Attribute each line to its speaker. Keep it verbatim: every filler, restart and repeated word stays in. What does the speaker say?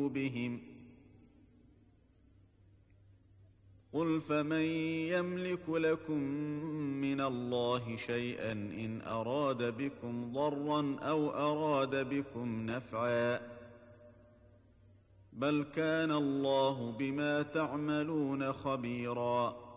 Speaker 1: قلوبهم قل فمن يملك لكم من الله شيئا إن أراد بكم ضرا أو أراد بكم نفعا بل كان الله بما تعملون خبيرا